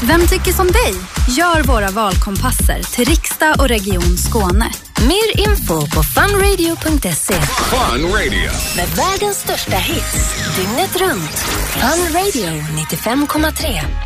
Vem tycker som dig? Gör våra valkompasser till riksdag och region Skåne. Mer info på funradio.se. Fun Radio. Med världens största hits. Dygnet runt. Fun Radio 95,3.